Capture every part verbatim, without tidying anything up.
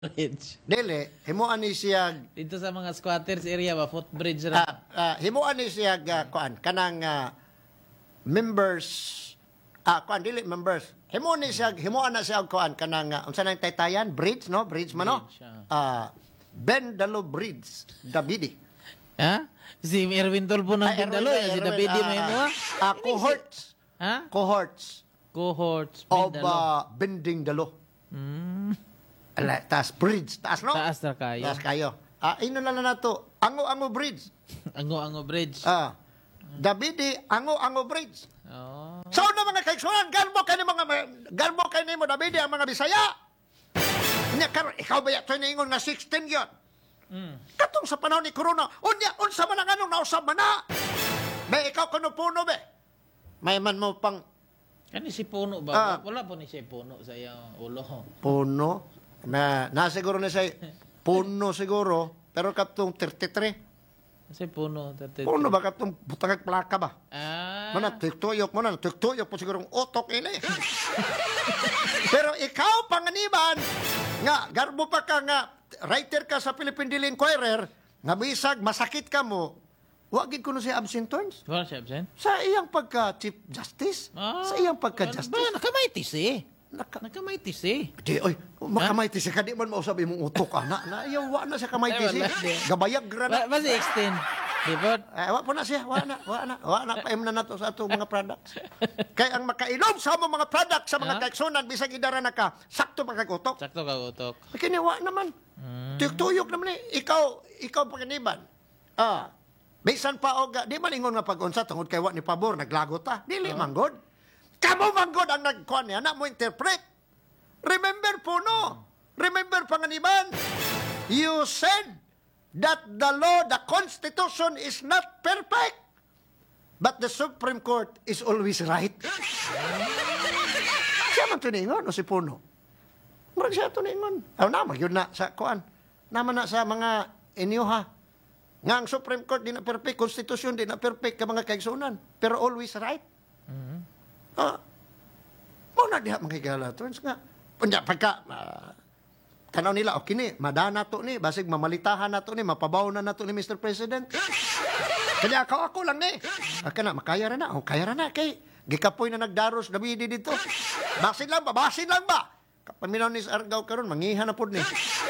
Bridge. Dili, himuan ni siya Dito sa mga squatters area ba, footbridge ah, ra. ah, himuan ni siya ah, kuan kanang ah, members ah kuan dili members. Himuan ni siya himuan na siya og kuan kanang uh, unsa nang taytayan bridge no, bridge man no. Bridge, ah. Ah, Bendalo Bridge, Davidi. Ha? Si Erwin Tulfo ng Ah, Erwin, Bindalo, eh, si Erwin, Davide ah, may mo. ah, ah, cohorts, Ha? cohorts Cohorts, of Bindalo. uh, bending dalo. Mm. Ala, taas bridge, taas no? Taas na kayo. Taas kayo. Ah, ino na lang nato. Ango-ango bridge. Ango-ango bridge. Ah. Davidi, ango-ango bridge. Oh. So na mga kaigsunan, galbo kay ni mga galbo kay nimo Davide ang mga Bisaya. Nya karon ikaw ba yato ningon nga sixteen gyud? Mm. Katong sa panahon ni Corona, unya unsa man ang anong nausab man na? May ikaw kuno puno be. May man mo pang Kani si Puno ba? Ah. Wala po ni si Puno sa iyang ulo. puno na na siguro na say puno siguro pero katong thirty-three. Si Puno. thirty-three. Puno ba katong butangag plaka ba? Ah. Mana tiktuyok mo na, tiktuyok po siguro utok ini. Pero ikaw panganiban nga garbo pa ka nga writer ka sa Philippine Daily Inquirer nga bisag masakit ka mo. Wa gid kuno siya absent turns Wala siya absent? sa iyang pagka Chief Justice. Ah. Sa iyang pagka Ba, Justice. nakamaitis eh. Naka, Nakamaitis eh. di oy, makamayti siya kadi man mausab imong utok ana. Na iya wa na siya kamayti Ay, wala siya. di. Gabayag ra na. Ba, ba si extend? Di ba? Eh, wa po na siya, wa na, wa na, wa na, paim na nato sa atong mga products. Kaya ang makainom sa among mga products sa mga Ah? kaigsunan, bisag idara na ka, sakto pagkagutok. Sakto ka utok. Kini wa naman. Mm. Tuyok-tuyok naman eh. Ikaw, ikaw pagkaniban. Ah, bisan pa og, di man ingon nga pag-unsa, tungod kay wa ni pabor, naglagot ta. Dili, manggod. Kamo manggod ang nagkuhan niya, na mo interpret. Remember po, no? Remember, panganiban, you said that the law, the Constitution is not perfect. But the Supreme Court is always right. Siya man tuningon o si Puno? Murag siya tuningon. Aw naman, yun na sa kuan. Naman na sa mga inyo ha. Nga ang Supreme Court di na perfect, Constitution di na perfect ka mga kaigsunan. Pero always right. Mm. Ah, mo na diha mga higala to. Nga, punya pagka, ah, tanaw nila, okay ni, madana to ni, basig mamalitahan na to ni, mapabaw na na to ni Mister President. Kaya ako, ako lang ni. Aka na, makaya ra na. O, kaya ra na, kay, gikapoy na nagdaros, Davide dito. Basin lang ba? Basin lang ba? Kapaminaw ni sa Argao karon mangihan na po ni.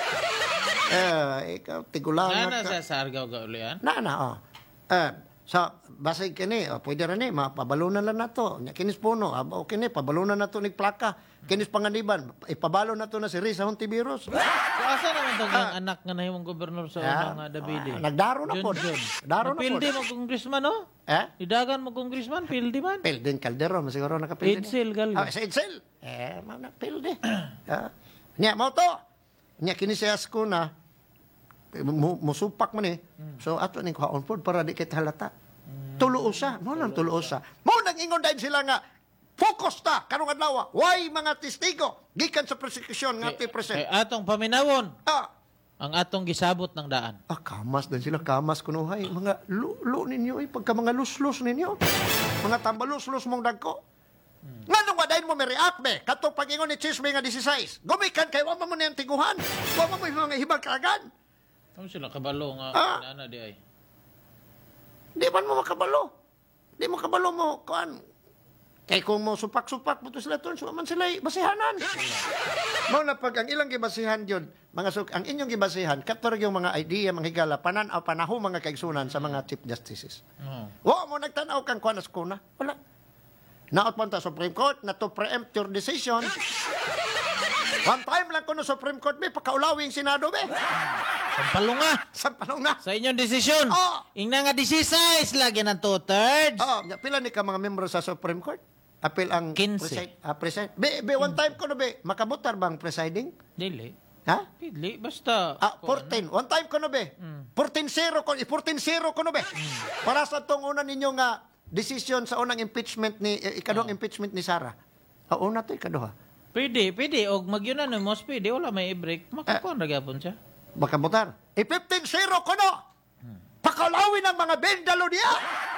Eh, ikaw, tigulangan Sana ka. sa Sargaw ka ulian? Na, na, oh. Eh, sa basig kini, oh, pwede rin eh, mapabalunan lang na to. Nya, kinis puno, ah, okay ni, pabalunan na to ni plaka. Kinis panganiban, ipabalo na to na si Risa Hontiveros. So, asa naman itong yung anak nga nahimong gobernador sa Ah, unang uh, Davide? ah, nagdaro na Jun, po. Jun. Daro na po. Pildi mo congressman, no? Eh? Idagan mo congressman, pildi man. Pilden Calderon, siguro nakapilden. Edsel, gal. Ah, sa Edsel. Eh, mga pilde. Ah. Nya, mo to. Nya, kini siya ko na, mu- musupak man eh. So, ato ning kuhaon po para di kita halata. Tuluosa. Mo lang tuluosa. Mo nang ingon dahil sila nga, focus ta, karong adlaw. Why mga testigo? Gikan sa prosecution nga ti Kay present. atong paminawon, Ah, ang atong gisabot ng daan. ah, kamas din sila, kamas kunuhay. Mga lulo ninyo, eh, pagka mga luslus ninyo. Mga tambaluslos mong dagko. Hmm. Nga nung wadayin mo may react be, katong pag-ingon ni Chisme nga sixteen, gumikan kay wama mo na yung tiguhan. Wama mo yung mga hibag kaagad. Ano sila kabalo nga Ah. nana di ay. Di man mo makabalo. Di mo kabalo mo, kuan. Kay kung mo supak-supak mo to sila to, so man sila basihanan. Mao na pag ang ilang gibasihan yun, mga suk ang inyong gibasihan, katorog yung mga idea, mga higala, panan o panaho mga kaigsunan sa mga chief justices. Oh. Wa mo nagtanaw kang kuan sa kuna. Wala. Naot man ta Supreme Court na to preempt your decision. One time lang kuno Supreme Court be pakaulawing Senado be. Pampalunga Sa panunga. sa inyong desisyon. Oh. Ingna nga sixteen lagi ng two-thirds. Oh, pila ni ka mga membro sa Supreme Court? Apil ang fifteen. preside, ah, preside. Be, be one time kuno be makabutar bang presiding? Dili. Ha? Pidli basta. Ah, fourteen. One time kuno be. fourteen zero ko, fourteen zero kuno be. Para sa tong una ninyo nga decision sa unang impeachment ni eh, ikaduhang impeachment ni Sara. Ah, una to ikaduha. Pwede, pwede. Og mag-unanimous, pwede. Wala may i-break. Makakuha na gapon siya. Makabutar. E fifteen zero kuno. Pakalawin ang mga bendalo niya.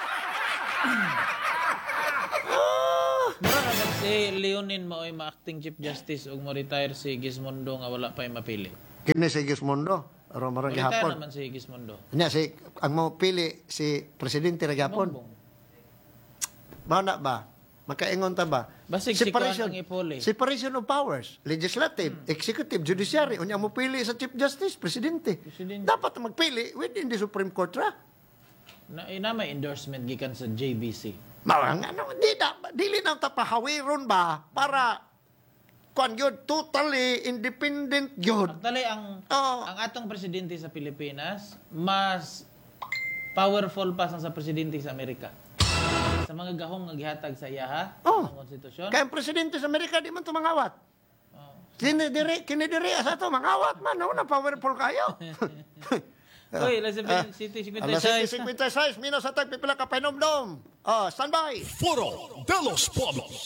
Mura na ba si Leonin mao'y ma-acting Chief Justice og mo-retire si Gismondo nga wala pa mapili? Kini si Gismondo. Aron marang Balita gihapon. naman si Gismondo. Nya si ang mo pili si presidente ra gihapon. Bongbong. Mana ba? Makaingon ta ba? Basig si Kuan ang ipuli. Separation of powers, legislative, executive, judiciary, unya mo pili sa Chief Justice, presidente. Presidente. Dapat magpili within the Supreme Court ra. Na ina may endorsement gikan sa J B C. Mawang ano, di na, dili na ta pahawiron ba para kuan gyud totally independent gyud. Actually, ang Oo. ang atong presidente sa Pilipinas mas powerful pa sa presidente sa Amerika. Sa mga gahong nga gihatag sa iya ha, Oh. sa konstitusyon. Kaya ang presidente sa Amerika di man to mangawat. Oh. Kini diri, kini diri asa to mangawat man, no na powerful kayo. Uy, Las Vegas City Alas fifty-six. fifty-six minus sa tag pipila ka painomdom. Oh, standby. Foro de los Pueblos.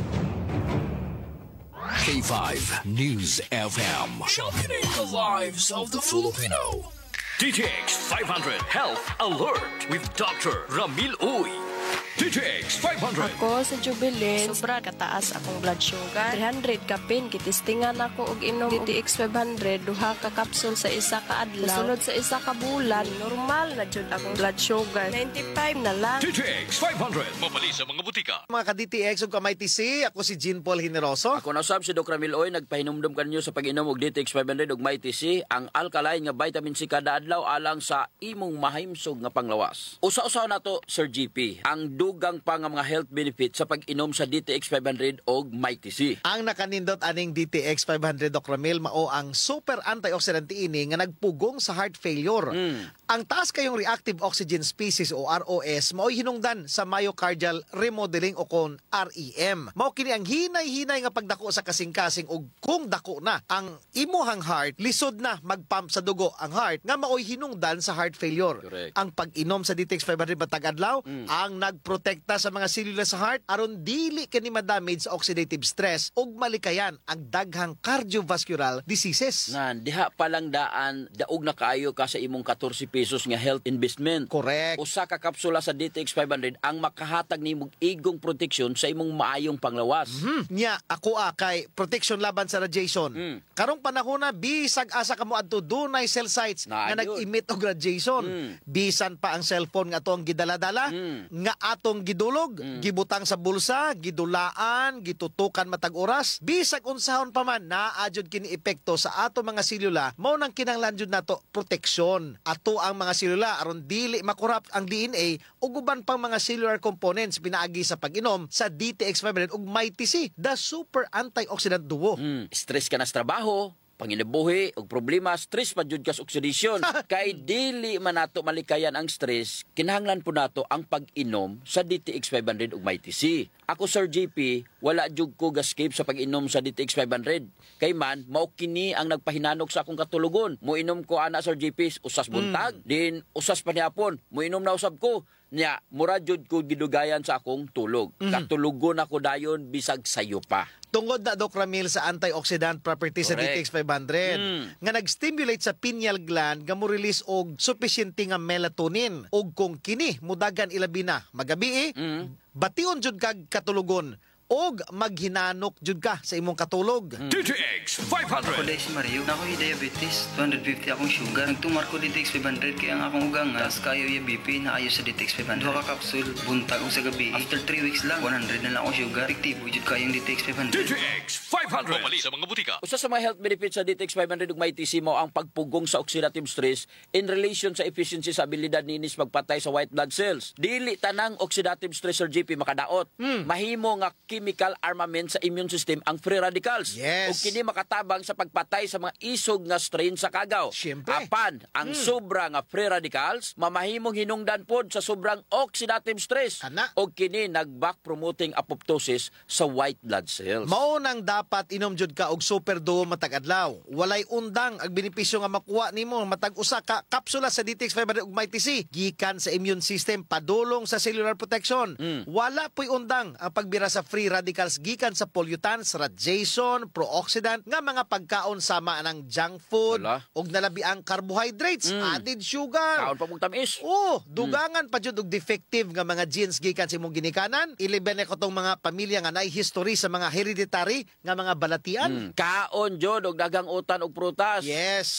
K five News F M. Championing the lives of the Filipino. D T X five hundred Health Alert with Doctor Ramil Uy. D T X five hundred. Ako sa Jubilee, sobra kataas akong blood sugar. three hundred kapin, kitistingan ako og inom D T X five hundred, duha ka kapsul sa isa ka adlaw. Sunod sa isa ka bulan, normal na jud akong blood sugar. ninety-five na lang. D T X five hundred. Mabali sa mga butika. Mga ka-D T X ug ka-M I T C, ako si Jean Paul Generoso. Ako na sab si Doc Ramil Oy, nagpahinumdum kanyo sa pag-inom og D T X five hundred ug M I T C, ang alkaline nga vitamin C kada adlaw alang sa imong mahimsog nga panglawas. Usa-usaw nato Sir G P, ang dugang pa nga mga health benefits sa pag-inom sa D T X five hundred ug M I T C. Ang nakanindot aning D T X five hundred Doc Ramil mao ang super antioxidant ini nga nagpugong sa heart failure. Mm. Ang taas kayong reactive oxygen species o R O S mao hinungdan sa myocardial remodeling o kon R E M. Mao kini ang hinay-hinay nga pagdako sa kasing-kasing ug kung dako na ang imuhang heart, lisod na magpump sa dugo ang heart nga maoy hinungdan sa heart failure. Correct. Ang pag-inom sa D T X five hundred matag adlaw ang nagprotekta sa mga selula sa heart aron dili kani ma-damage sa oxidative stress ug malikayan ang daghang cardiovascular diseases. Nan, diha pa lang daan, daog na kaayo ka sa imong fourteen pesos nga health investment. Correct. Usa ka kapsula sa D T X five hundred ang makahatag nimo igong proteksyon sa imong maayong panglawas. Hmm, nya ako ah, kay protection laban sa radiation. Mm. Karong panahon na bisag asa kamo adto dunay cell sites Na, nga yun. nag-emit og radiation. Mm. Bisan pa ang cellphone nga atong gidala-dala, Mm. nga atong gidulog, gibutang sa bulsa, gidulaan, gitutukan matag oras, bisag unsahon pa man naadjud kini epekto sa ato mga selula, mao nang kinahanglan jud nato proteksyon. Ato ang mga selula aron dili makorrupt ang D N A ug uban pang mga cellular components pinaagi sa pag-inom sa D T X five hundred ug M I T C, the super antioxidant duo. Mm, stress ka na sa trabaho, panginabuhi og problema, stress pa jud ka sa oxidation. Kay dili man nato malikayan ang stress, kinahanglan po nato ang pag-inom sa D T X five hundred ug M I T C. Ako Sir J P, wala jud ko gascape sa pag-inom sa D T X five hundred. Kay man mao kini ang nagpahinanok sa akong katulugon. Moinom ko ana Sir J P usas buntag, din usas panihapon, moinom na usab ko. Nya, mura jud ko gidugayan sa akong tulog. Katulugon ako dayon bisag sayo pa. Tungod na Doc Ramil sa antioxidant properties sa D Correct. T X five hundred Mm. nga nag-stimulate sa pineal gland nga mo release og sufficiente nga melatonin ug kung kini mudagan ilabi na magabi Mm. bation jud kag katulugon og maghinanok jud ka sa imong katulog. D T X five Ako hundred. dahil si Mario, na ako'y diabetes, two fifty akong sugar. Nagtumar ko D T X five hundred kaya ang akong ugang nga, tas kayo yung B P na ayos sa D T X five hundred. Duha ka kapsul, buntag o sa gabi. After three weeks lang, one hundred na lang akong sugar. Efektibo jud kayong D T X five D hundred. T X five hundred. Mabali sa mga butika. Usa sa mga health benefits sa D T X five hundred ug M I T C mo ang pagpugong sa oxidative stress in relation sa efficiency sa abilidad niinis magpatay sa white blood cells. Dili tanang oxidative stress Sir G P makadaot. Mahimo nga chemical armament sa immune system ang free radicals. Yes. Ug kini makatabang sa pagpatay sa mga isog nga strain sa kagaw. Siyempre. Apan ang sobra nga free radicals mamahimong hinungdan pod sa sobrang oxidative stress. Ana. Og kini nag-back promoting apoptosis sa white blood cells. Mao nang dapat inom jud ka og super duo matag adlaw. Walay undang ang benepisyo nga makuha nimo matag usa ka kapsula sa D T X five hundred ug M I T C gikan sa immune system padulong sa cellular protection. Wala po'y undang ang pagbira sa free free radicals gikan sa pollutants, radiation, pro-oxidant nga mga pagkaon sama ng junk food Wala. ug nalabi ang carbohydrates, Mm. added sugar. Kaon pa mong tamis. Oh, dugangan pa jud og defective nga mga genes gikan sa imong ginikanan. Iliben ko tong mga pamilya nga naay history sa mga hereditary nga mga balatian. Mm. Kaon jud og dagang utan og prutas. Yes.